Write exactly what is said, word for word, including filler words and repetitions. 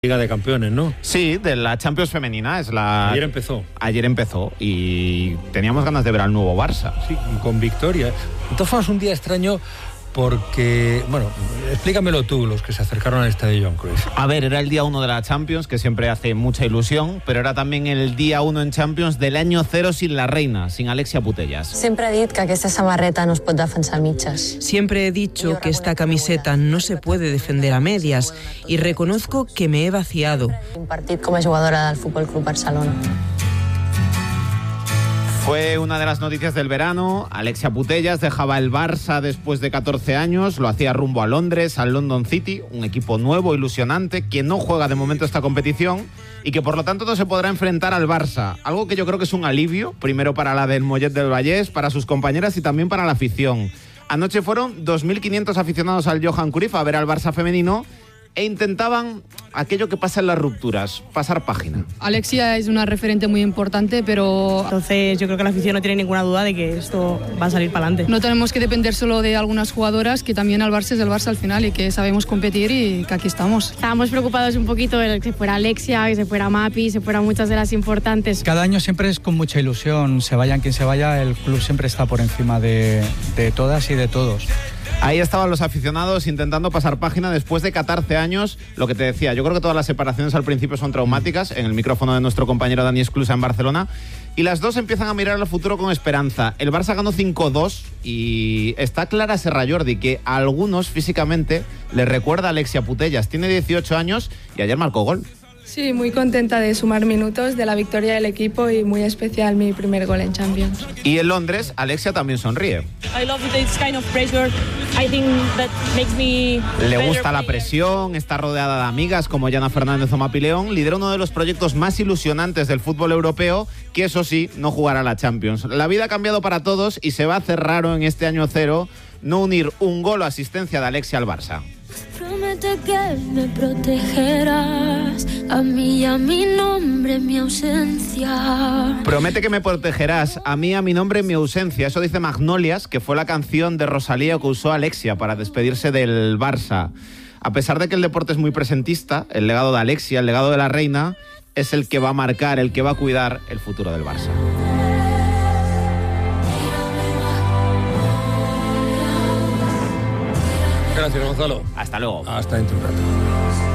Liga de Campeones, ¿no? Sí, de la Champions femenina. Es la... Ayer empezó. Ayer empezó y teníamos ganas de ver al nuevo Barça. Sí, con victoria. Entonces fue un día extraño porque, bueno, explícamelo tú, los que se acercaron al estadio Joan Cruyff. A ver, era el día uno de la Champions, que siempre hace mucha ilusión, pero era también el día uno en Champions del año cero sin la reina, sin Alexia Putellas. Siempre he dicho que aquesta samarreta no es pot defensar a mitges. Siempre he dicho que esta camiseta no se puede defender a medias y reconozco que me he vaciado. Un partit com a jugadora del Fútbol Club Barcelona. Fue una de las noticias del verano. Alexia Putellas dejaba el Barça después de catorce años, lo hacía rumbo a Londres, al London City, un equipo nuevo, ilusionante, que no juega de momento esta competición y que por lo tanto no se podrá enfrentar al Barça. Algo que yo creo que es un alivio, primero para la del Mollet del Vallès, para sus compañeras y también para la afición. Anoche fueron dos mil quinientos aficionados al Johan Cruyff a ver al Barça femenino e intentaban aquello que pasa en las rupturas, pasar página. Alexia es una referente muy importante, pero entonces yo creo que la afición no tiene ninguna duda de que esto va a salir para adelante. No tenemos que depender solo de algunas jugadoras, que también al Barça es el Barça al final y que sabemos competir y que aquí estamos. Estábamos preocupados un poquito de que se fuera Alexia, que se fuera Mapi, se fueran muchas de las importantes. Cada año siempre es con mucha ilusión, se vayan quien se vaya, el club siempre está por encima de, de todas y de todos. Ahí estaban los aficionados intentando pasar página después de catorce años. Lo que te decía, yo creo que todas las separaciones al principio son traumáticas, en el micrófono de nuestro compañero Dani Esclusa en Barcelona, y las dos empiezan a mirar al futuro con esperanza. El Barça ganó cinco dos y está Clara Serra Jordi, que a algunos físicamente les recuerda a Alexia Putellas. Tiene dieciocho años y ayer marcó gol. Sí, muy contenta de sumar minutos, de la victoria del equipo y muy especial mi primer gol en Champions. Y en Londres, Alexia también sonríe. I love this kind of pressure. I think that makes me Le gusta la presión, está rodeada de amigas como Yana Fernández o Mapi León, lidera uno de los proyectos más ilusionantes del fútbol europeo, que eso sí, no jugará la Champions. La vida ha cambiado para todos y se va a hacer raro en este año cero no unir un gol o asistencia de Alexia al Barça. Promete que me protegerás, a mí y a mi nombre en mi ausencia. Promete que me protegerás, a mí y a mi nombre en mi ausencia. Eso dice Magnolias, que fue la canción de Rosalía que usó Alexia para despedirse del Barça. A pesar de que el deporte es muy presentista, el legado de Alexia, el legado de la reina, es el que va a marcar, el que va a cuidar el futuro del Barça. Gracias, Gonzalo. Hasta luego. Hasta dentro de un rato.